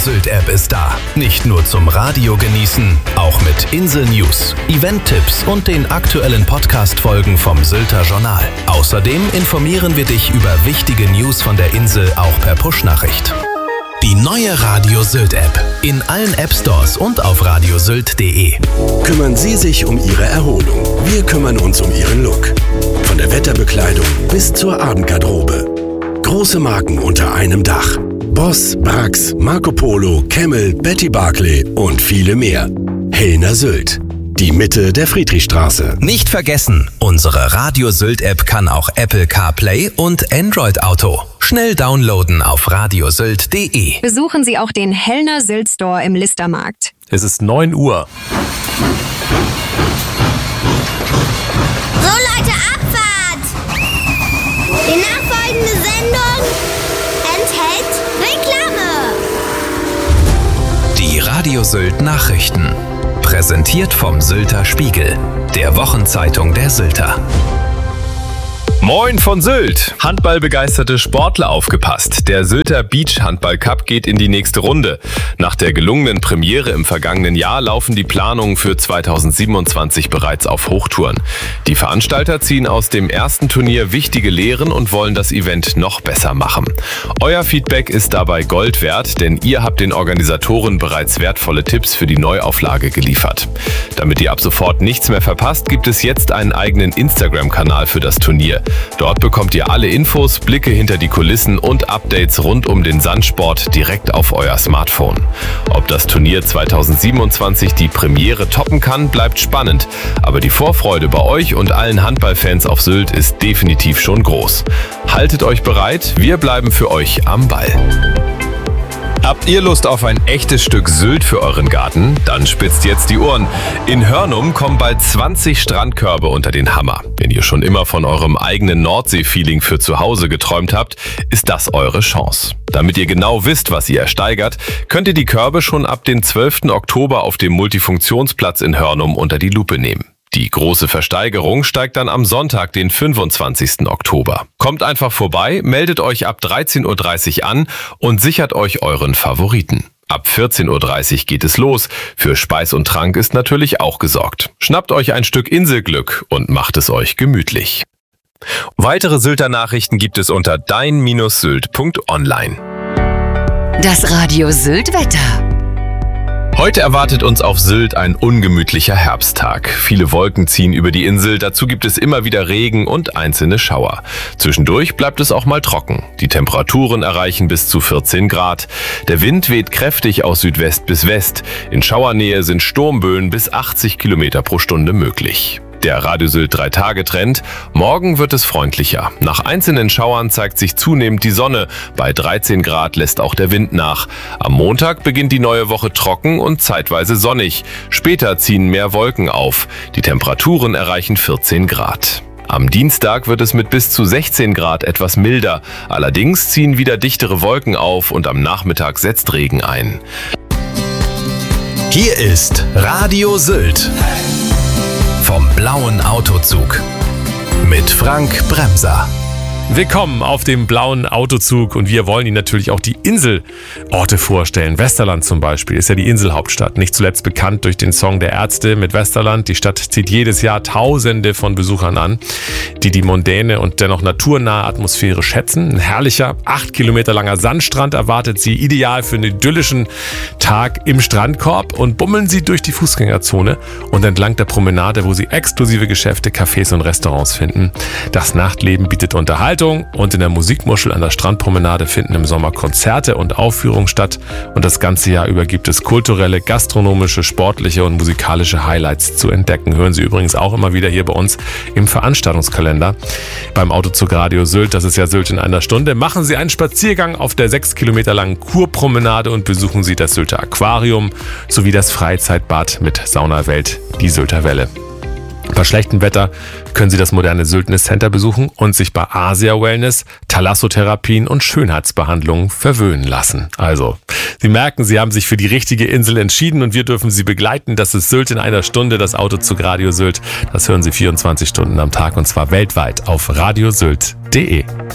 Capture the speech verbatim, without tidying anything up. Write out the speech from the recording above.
Sylt-App ist da. Nicht nur zum Radio genießen, auch mit Insel-News, Event-Tipps und den aktuellen Podcast-Folgen vom Sylter Journal. Außerdem informieren wir dich über wichtige News von der Insel auch per Push-Nachricht. Die neue Radio Sylt-App. In allen App-Stores und auf radiosylt punkt de. Kümmern Sie sich um Ihre Erholung. Wir kümmern uns um Ihren Look. Von der Wetterbekleidung bis zur Abendgarderobe. Große Marken unter einem Dach. Boss, Brax, Marco Polo, Camel, Betty Barclay und viele mehr. Hellner Sylt. Die Mitte der Friedrichstraße. Nicht vergessen, unsere Radio Sylt-App kann auch Apple CarPlay und Android Auto. Schnell downloaden auf radiosylt punkt de. Besuchen Sie auch den Hellner Sylt Store im Listermarkt. Es ist neun Uhr. So Leute, Abfahrt! Die nachfolgende Sendung enthält Reklame. Die Radio Sylt Nachrichten. Präsentiert vom Sylter Spiegel, der Wochenzeitung der Sylter. Moin von Sylt! Handballbegeisterte Sportler aufgepasst. Der Sylter Beach Handball Cup geht in die nächste Runde. Nach der gelungenen Premiere im vergangenen Jahr laufen die Planungen für zweitausendsiebenundzwanzig bereits auf Hochtouren. Die Veranstalter ziehen aus dem ersten Turnier wichtige Lehren und wollen das Event noch besser machen. Euer Feedback ist dabei Gold wert, denn ihr habt den Organisatoren bereits wertvolle Tipps für die Neuauflage geliefert. Damit ihr ab sofort nichts mehr verpasst, gibt es jetzt einen eigenen Instagram-Kanal für das Turnier. Dort bekommt ihr alle Infos, Blicke hinter die Kulissen und Updates rund um den Sandsport direkt auf euer Smartphone. Ob das Turnier zweitausendsiebenundzwanzig die Premiere toppen kann, bleibt spannend. Aber die Vorfreude bei euch und allen Handballfans auf Sylt ist definitiv schon groß. Haltet euch bereit, wir bleiben für euch am Ball. Habt ihr Lust auf ein echtes Stück Sylt für euren Garten? Dann spitzt jetzt die Ohren. In Hörnum kommen bald zwanzig Strandkörbe unter den Hammer. Wenn ihr schon immer von eurem eigenen Nordsee-Feeling für zu Hause geträumt habt, ist das eure Chance. Damit ihr genau wisst, was ihr ersteigert, könnt ihr die Körbe schon ab dem zwölften Oktober auf dem Multifunktionsplatz in Hörnum unter die Lupe nehmen. Die große Versteigerung steigt dann am Sonntag, den fünfundzwanzigsten Oktober. Kommt einfach vorbei, meldet euch ab dreizehn Uhr dreißig an und sichert euch euren Favoriten. Ab vierzehn Uhr dreißig geht es los. Für Speis und Trank ist natürlich auch gesorgt. Schnappt euch ein Stück Inselglück und macht es euch gemütlich. Weitere Sylter Nachrichten gibt es unter dein Bindestrich sylt punkt online. Das Radio Sylt Wetter. Heute erwartet uns auf Sylt ein ungemütlicher Herbsttag. Viele Wolken ziehen über die Insel, dazu gibt es immer wieder Regen und einzelne Schauer. Zwischendurch bleibt es auch mal trocken. Die Temperaturen erreichen bis zu vierzehn Grad. Der Wind weht kräftig aus Südwest bis West. In Schauernähe sind Sturmböen bis achtzig Kilometer pro Stunde möglich. Der Radio Sylt drei Tage Trend. Morgen wird es freundlicher. Nach einzelnen Schauern zeigt sich zunehmend die Sonne. Bei dreizehn Grad lässt auch der Wind nach. Am Montag beginnt die neue Woche trocken und zeitweise sonnig. Später ziehen mehr Wolken auf. Die Temperaturen erreichen vierzehn Grad. Am Dienstag wird es mit bis zu sechzehn Grad etwas milder. Allerdings ziehen wieder dichtere Wolken auf und am Nachmittag setzt Regen ein. Hier ist Radio Sylt. Vom blauen Autozug mit Frank Bremser. Willkommen auf dem blauen Autozug und wir wollen Ihnen natürlich auch die Inselorte vorstellen. Westerland zum Beispiel ist ja die Inselhauptstadt, nicht zuletzt bekannt durch den Song der Ärzte mit Westerland. Die Stadt zieht jedes Jahr Tausende von Besuchern an, die die mondäne und dennoch naturnahe Atmosphäre schätzen. Ein herrlicher, acht Kilometer langer Sandstrand erwartet Sie, ideal für einen idyllischen Tag im Strandkorb, und bummeln Sie durch die Fußgängerzone und entlang der Promenade, wo Sie exklusive Geschäfte, Cafés und Restaurants finden. Das Nachtleben bietet Unterhaltung. Und in der Musikmuschel an der Strandpromenade finden im Sommer Konzerte und Aufführungen statt. Und das ganze Jahr über gibt es kulturelle, gastronomische, sportliche und musikalische Highlights zu entdecken. Hören Sie übrigens auch immer wieder hier bei uns im Veranstaltungskalender. Beim Autozug Radio Sylt, das ist ja Sylt in einer Stunde, machen Sie einen Spaziergang auf der sechs Kilometer langen Kurpromenade und besuchen Sie das Sylter Aquarium sowie das Freizeitbad mit Saunawelt, die Sylter Welle. Bei schlechtem Wetter können Sie das moderne Syltness Center besuchen und sich bei Asia Wellness, Thalassotherapien und Schönheitsbehandlungen verwöhnen lassen. Also, Sie merken, Sie haben sich für die richtige Insel entschieden und wir dürfen Sie begleiten. Das ist Sylt in einer Stunde, das Autozug Radio Sylt. Das hören Sie vierundzwanzig Stunden am Tag und zwar weltweit auf radiosylt punkt de.